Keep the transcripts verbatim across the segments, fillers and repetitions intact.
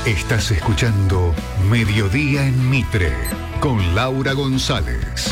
Estás escuchando Mediodía en Mitre con Laura González.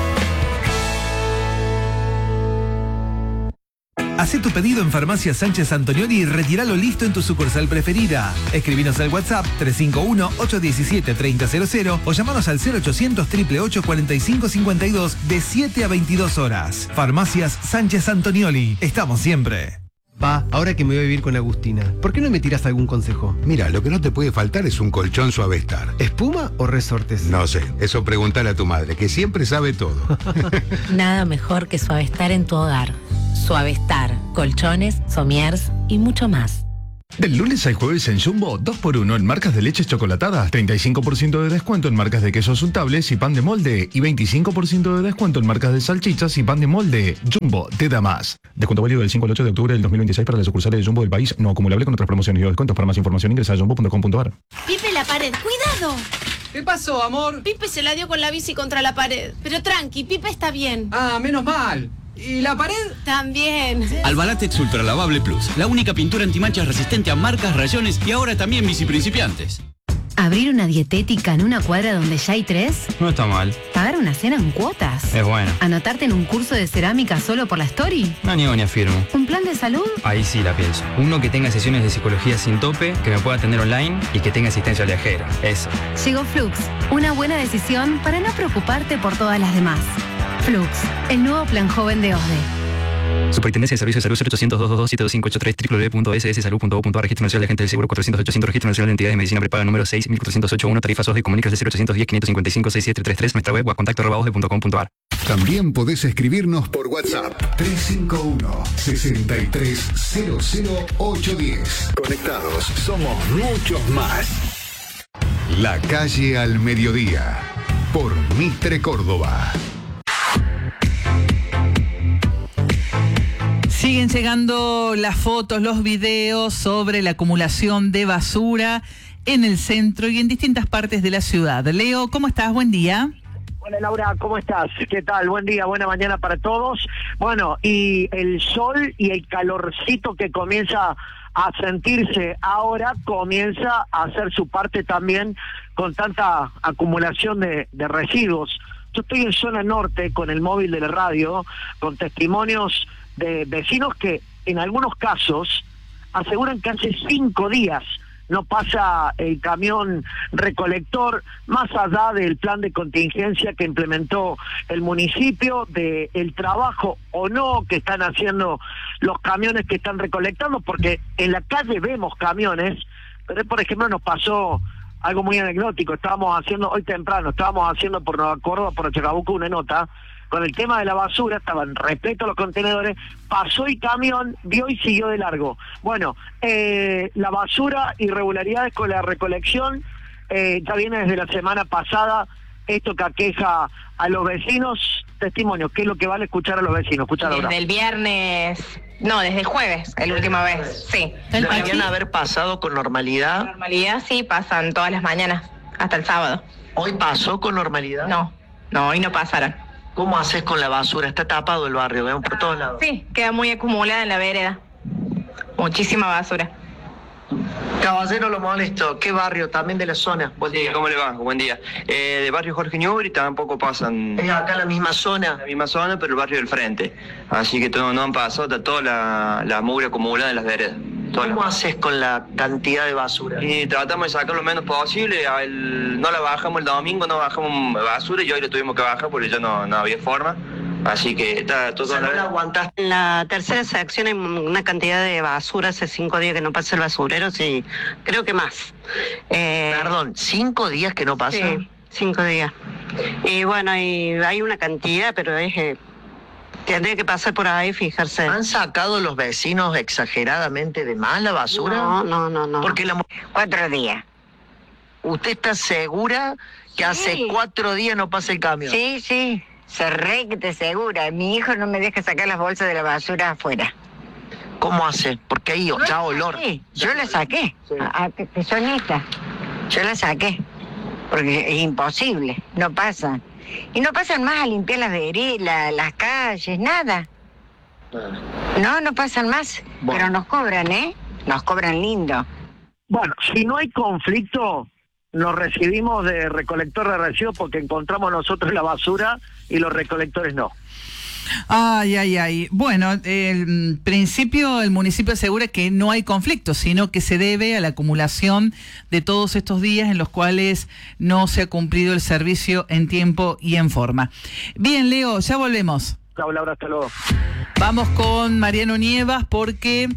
Hacé tu pedido en Farmacia Sánchez Antonioli y retíralo listo en tu sucursal preferida. Escribinos al WhatsApp tres cinco uno, ocho uno siete, tres cero cero cero o llamanos al cero ochocientos, ocho ocho ocho, cuatro cinco cinco dos de siete a veintidós horas. Farmacias Sánchez Antonioli. Estamos siempre. Pa, ahora que me voy a vivir con Agustina, ¿por qué no me tiras algún consejo? Mira, lo que no te puede faltar es un colchón Suavestar. ¿Espuma o resortes? No sé, eso preguntale a tu madre, que siempre sabe todo. Nada mejor que Suavestar en tu hogar. Suavestar, colchones, somiers y mucho más. Del lunes al jueves en Jumbo, dos por uno en marcas de leches chocolatadas, treinta y cinco por ciento de descuento en marcas de quesos untables y pan de molde y veinticinco por ciento de descuento en marcas de salchichas y pan de molde. Jumbo, te da más. Descuento válido del cinco al ocho de octubre del dos mil veintiséis para las sucursales de Jumbo del país, no acumulable con otras promociones y descuentos. Para más información ingresa a jumbo punto com punto a r. Pipe, la pared, cuidado. ¿Qué pasó, amor? Pipe se la dio con la bici contra la pared. Pero tranqui, Pipe está bien. Ah, menos mal. ¿Y la pared? También. Albalatex Ultra Lavable Plus, la única pintura antimanchas resistente a marcas, rayones y ahora también bici principiantes. ¿Abrir una dietética en una cuadra donde ya hay tres? No está mal. ¿Pagar una cena en cuotas? Es bueno. ¿Anotarte en un curso de cerámica solo por la story? No niego ni afirmo. ¿Un plan de salud? Ahí sí la pienso. Uno que tenga sesiones de psicología sin tope, que me pueda atender online y que tenga asistencia viajera. Eso. Llegó Flux, una buena decisión para no preocuparte por todas las demás. Flux, el nuevo plan joven de O S D E. Superintendencia de Servicios de Salud cero ochocientos, dos dos dos, siete dos cinco ocho tres, doble u doble u doble u punto s s salud punto gov punto a r. Registro Nacional de Agentes del Seguro cuatrocientos ochocientos, Registro Nacional de Entidades de Medicina Prepaga número seis mil cuatrocientos ochenta y uno, tarifas O S D E, comunicas de cero ochocientos diez, quinientos cincuenta y cinco, sesenta y siete treinta y tres, nuestra web o a contacto arroba osde punto com punto a r. También podés escribirnos por WhatsApp tres cinco uno, sesenta y tres, cero cero ocho diez. Conectados, somos muchos más. La calle al mediodía, por Mitre Córdoba. Siguen llegando las fotos, los videos sobre la acumulación de basura en el centro y en distintas partes de la ciudad. Leo, ¿cómo estás? Buen día. Hola Laura, ¿cómo estás? ¿Qué tal? Buen día, buena mañana para todos. Bueno, y el sol y el calorcito que comienza a sentirse ahora comienza a hacer su parte también con tanta acumulación de, de residuos. Yo estoy en zona norte con el móvil de la radio, con testimonios de vecinos que en algunos casos aseguran que hace cinco días no pasa el camión recolector, más allá del plan de contingencia que implementó el municipio, de el trabajo o no que están haciendo los camiones que están recolectando, porque en la calle vemos camiones, pero por ejemplo nos pasó algo muy anecdótico. Estábamos haciendo, hoy temprano, estábamos haciendo por Nueva Córdoba, por Chacabuco, una nota con el tema de la basura, estaban repletos los contenedores, pasó el camión, vio y siguió de largo. Bueno, eh, la basura, irregularidades con la recolección, eh, ya viene desde la semana pasada, esto que aqueja a los vecinos. Testimonio, ¿qué es lo que vale escuchar a los vecinos? Escuchar ahora. Desde el viernes, no, desde el jueves, la última vez, sí. ¿Deberían haber pasado con normalidad? Normalidad sí, pasan todas las mañanas, hasta el sábado. ¿Hoy pasó con normalidad? No, no, hoy no pasaron. ¿Cómo haces con la basura? Está tapado el barrio, vemos por todos lados. Sí, queda muy acumulada en la vereda. Muchísima basura. Caballero, lo molesto. ¿Qué barrio? También de la zona. Buen día, ¿cómo le va? Buen día. Eh, de barrio Jorge Newbery tampoco pasan... ¿Es acá la misma zona? La misma zona, pero el barrio del frente. Así que todo, no han pasado, está toda la, la mugre acumulada en las veredas. ¿Cómo la... haces con la cantidad de basura? Y tratamos de sacar lo menos posible. El, no la bajamos el domingo, no bajamos basura y hoy la tuvimos que bajar porque ya no, no había forma. Así que está todo... O sea, no la aguantaste. En la tercera sección hay una cantidad de basura, hace cinco días que no pasa el basurero, sí, creo que más. Eh, Perdón, ¿cinco días que no pasa? Sí, cinco días. Y bueno, y hay una cantidad, pero es... Eh, tendría que pasar por ahí y fijarse. ¿Han sacado los vecinos exageradamente de más la basura? No, no, no, no. Porque la... Cuatro días. ¿Usted está segura que sí. hace cuatro días no pasa el camión? Sí, sí. Se re que te segura. Mi hijo no me deja sacar las bolsas de la basura afuera. ¿Cómo hace? Porque ahí está olor. Sí, yo la saqué. Sí. A, a, te soy honesta. Yo la saqué. Porque es imposible. No pasan. Y no pasan más a limpiar las veredas, las calles, nada. No, no pasan más. Bueno. Pero nos cobran, ¿eh? Nos cobran lindo. Bueno, si no hay conflicto, nos recibimos de recolector de residuos porque encontramos nosotros la basura y los recolectores no. Ay, ay, ay. Bueno, el principio, el municipio asegura que no hay conflicto, sino que se debe a la acumulación de todos estos días en los cuales no se ha cumplido el servicio en tiempo y en forma. Bien, Leo, ya volvemos. Chao, Laura, hasta luego. Vamos con Mariano Nievas porque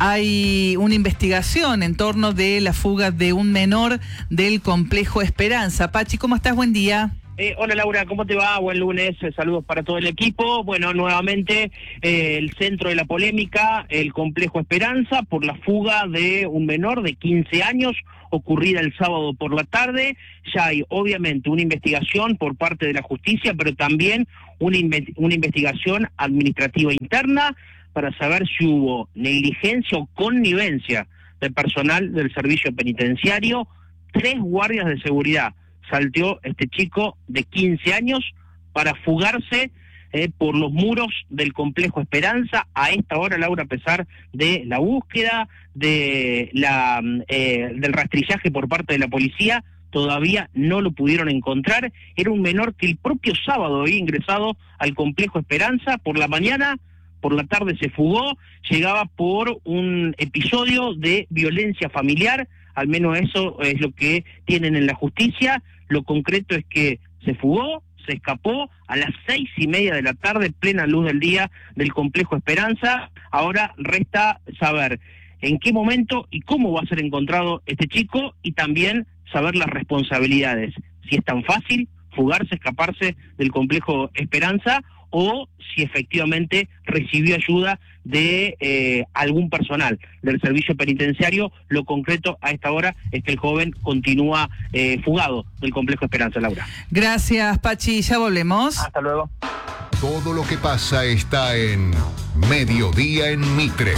hay una investigación en torno de la fuga de un menor del complejo Esperanza. Pachi, ¿cómo estás? Buen día. Eh, hola Laura, ¿cómo te va? Buen lunes, eh, saludos para todo el equipo. Bueno, nuevamente eh, el centro de la polémica, el complejo Esperanza, por la fuga de un menor de quince años, ocurrida el sábado por la tarde. Ya hay obviamente una investigación por parte de la justicia, pero también una, inve- una investigación administrativa interna para saber si hubo negligencia o connivencia del personal del servicio penitenciario. Tres guardias de seguridad salteó este chico de quince años para fugarse eh, por los muros del complejo Esperanza. A esta hora, Laura, a pesar de la búsqueda, de la eh, del rastrillaje por parte de la policía, todavía no lo pudieron encontrar. Era un menor que el propio sábado había ingresado al complejo Esperanza por la mañana, por la tarde se fugó, llegaba por un episodio de violencia familiar, al menos eso es lo que tienen en la justicia. Lo concreto es que se fugó, se escapó a las seis y media de la tarde, plena luz del día, del complejo Esperanza. Ahora resta saber en qué momento y cómo va a ser encontrado este chico y también saber las responsabilidades. Si es tan fácil fugarse, escaparse del complejo Esperanza o si efectivamente recibió ayuda de eh, algún personal del servicio penitenciario. Lo concreto a esta hora es que el joven continúa eh, fugado del complejo Esperanza, Laura. Gracias, Pachi, ya volvemos. Hasta luego. Todo lo que pasa está en Mediodía en Mitre,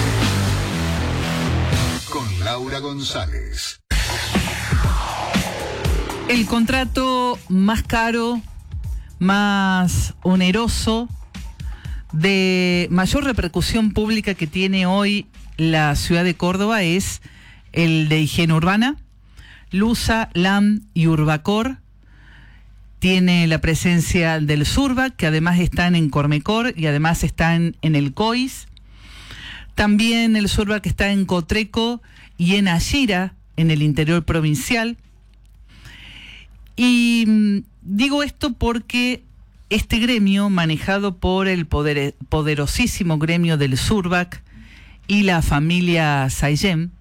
con Laura González. El contrato más caro, más oneroso, de mayor repercusión pública que tiene hoy la ciudad de Córdoba es el de higiene urbana. Lusa, LAM y Urbacor. Tiene la presencia del Surbac, que además están en Cormecor y además están en el COIS. También el Surbac está en Cotreco y en Ashira, en el interior provincial. Y mmm, digo esto porque este gremio, manejado por el poder, poderosísimo gremio del Surbac y la familia Saillem,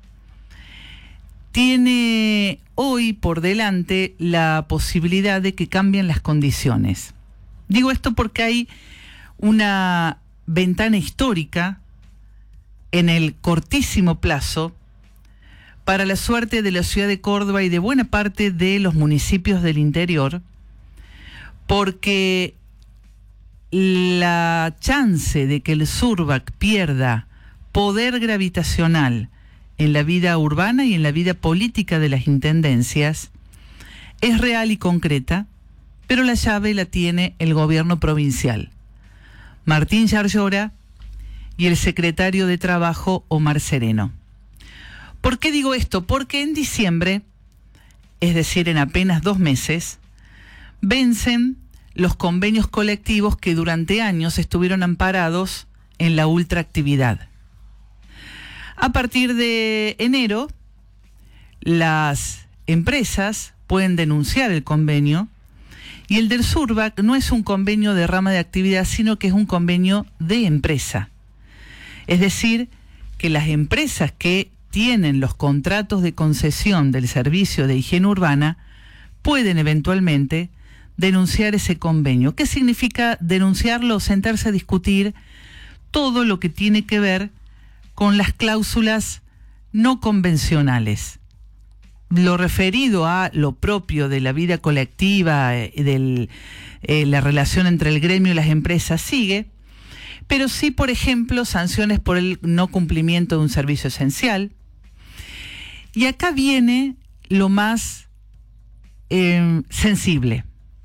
tiene hoy por delante la posibilidad de que cambien las condiciones. Digo esto porque hay una ventana histórica en el cortísimo plazo para la suerte de la ciudad de Córdoba y de buena parte de los municipios del interior, porque la chance de que el Surbac pierda poder gravitacional en la vida urbana y en la vida política de las intendencias es real y concreta, pero la llave la tiene el gobierno provincial, Martín Yarlora y el secretario de Trabajo, Omar Sereno. ¿Por qué digo esto? Porque en diciembre, es decir, en apenas dos meses, vencen los convenios colectivos que durante años estuvieron amparados en la ultraactividad. A partir de enero, las empresas pueden denunciar el convenio y el del Surbac no es un convenio de rama de actividad, sino que es un convenio de empresa. Es decir, que las empresas que tienen los contratos de concesión del servicio de higiene urbana pueden eventualmente denunciar ese convenio. ¿Qué significa denunciarlo? Sentarse a discutir todo lo que tiene que ver con las cláusulas no convencionales. Lo referido a lo propio de la vida colectiva, de eh, la relación entre el gremio y las empresas sigue, pero sí, por ejemplo, sanciones por el no cumplimiento de un servicio esencial. Y acá viene lo más eh, sensible.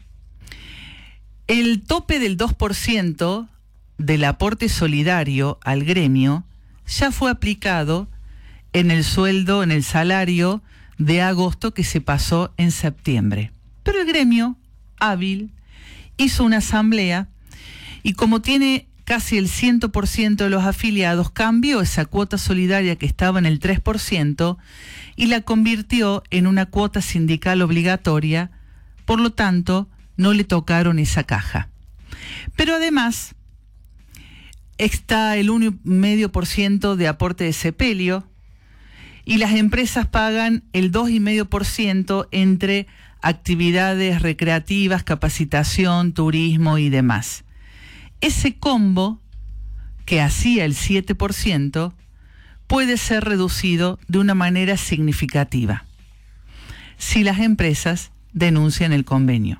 El tope del dos por ciento del aporte solidario al gremio ya fue aplicado en el sueldo, en el salario de agosto que se pasó en septiembre. Pero el gremio, hábil, hizo una asamblea y como tiene casi el cien por ciento de los afiliados, cambió esa cuota solidaria que estaba en el tres por ciento y la convirtió en una cuota sindical obligatoria, por lo tanto, no le tocaron esa caja. Pero además, está el uno coma cinco por ciento de aporte de sepelio y las empresas pagan el dos coma cinco por ciento entre actividades recreativas, capacitación, turismo y demás. Ese combo, que hacía el siete por ciento, puede ser reducido de una manera significativa si las empresas denuncian el convenio.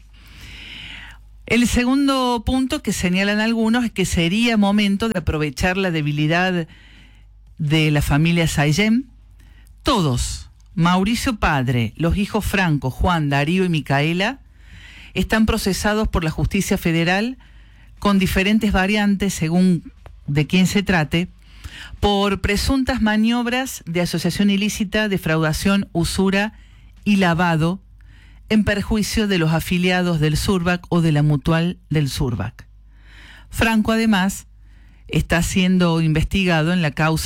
El segundo punto que señalan algunos es que sería momento de aprovechar la debilidad de la familia Saillem. Todos, Mauricio padre, los hijos Franco, Juan, Darío y Micaela, están procesados por la justicia federal con diferentes variantes según de quién se trate, por presuntas maniobras de asociación ilícita, defraudación, usura y lavado en perjuicio de los afiliados del Surbac o de la mutual del Surbac. Franco, además, está siendo investigado en la causa